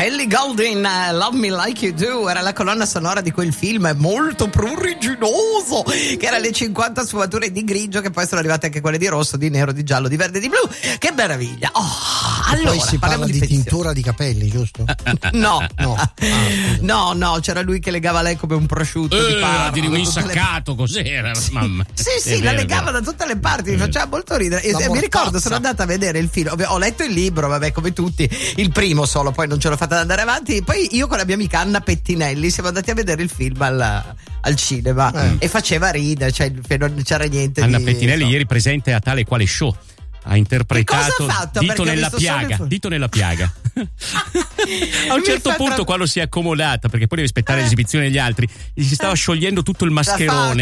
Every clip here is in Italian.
Ellie Goulding, Love Me Like You Do, era la colonna sonora di quel film molto pruriginoso, che era le 50 sfumature di grigio, che poi sono arrivate anche quelle di rosso, di nero, di giallo, di verde, di blu. Che meraviglia! Allora, poi si parla di tintura di capelli, giusto? No. No, c'era lui che legava lei come un prosciutto di Parma. Di un insaccato, cos'era? Mamma. Sì, la legava da tutte le parti, mi faceva molto ridere. E mi ricordo, sono andata a vedere il film, ho letto il libro, vabbè, come tutti, il primo solo, poi non ce l'ho fatta ad andare avanti. Poi io con la mia amica Anna Pettinelli siamo andati a vedere il film al cinema e faceva ridere, cioè non c'era niente. Anna Pettinelli ieri presente a Tale Quale Show ha interpretato Dito nella piaga. A un certo punto, quando si è accomodata, perché poi deve aspettare l'esibizione degli altri, gli si stava sciogliendo tutto il mascherone.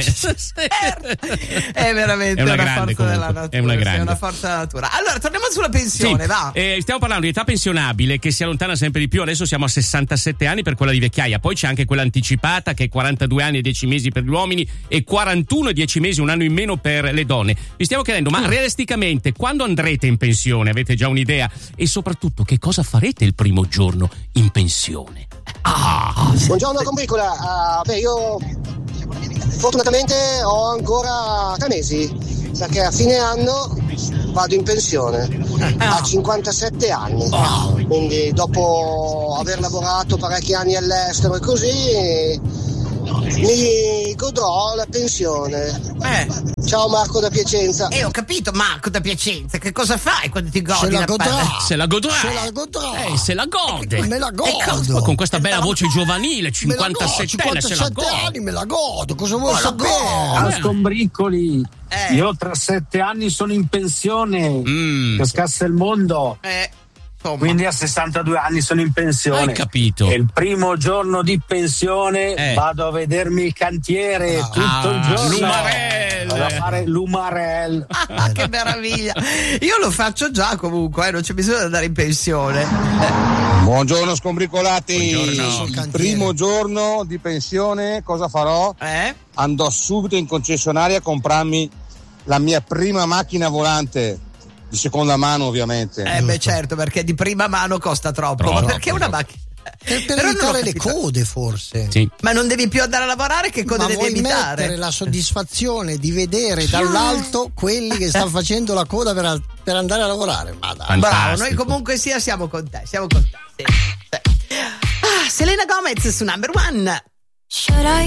È veramente una forza comunque, della natura. è una grande. È una forza della natura. Allora, torniamo sulla pensione, va. Stiamo parlando di età pensionabile che si allontana sempre di più. Adesso siamo a 67 anni per quella di vecchiaia, poi c'è anche quella anticipata che è 42 anni e 10 mesi per gli uomini e 41 e 10 mesi, un anno in meno per le donne. Vi stiamo chiedendo, ma realisticamente quando andrete in pensione? Avete già un'idea? E soprattutto, che cosa farete il primo giorno in pensione? Buongiorno combricola, io fortunatamente ho ancora 3 mesi, perché a fine anno vado in pensione a 57 anni, quindi dopo aver lavorato parecchi anni all'estero e così mi godrò la pensione. Ciao Marco da Piacenza. Ho capito, Marco da Piacenza, che cosa fai quando ti godi? Se la godrà. Se la gode. Me la godo. Con questa bella voce giovanile, 57 anni me la godo. Cosa vuoi sapere? Scombricoli. Io tra 7 anni sono in pensione. Cascasse il mondo. Quindi a 62 anni sono in pensione. Hai capito? E il primo giorno di pensione vado a vedermi il cantiere tutto il giorno. L'Umarell. Vado a fare l'Umarell. Che meraviglia! Io lo faccio già comunque, non c'è bisogno di andare in pensione. Buongiorno scombricolati. Buongiorno. Il primo giorno di pensione cosa farò? Andò subito in concessionaria a comprarmi la mia prima macchina volante. Di seconda mano, ovviamente. Certo, perché di prima mano costa troppo. Ma perché una macchina? Per evitare le code, forse. Sì. Ma non devi più andare a lavorare, che code devi evitare? Mettere la soddisfazione di vedere dall'alto quelli che stanno facendo la coda per andare a lavorare. Ma dai. Bravo, noi comunque siamo con te. Selena Gomez su Number One.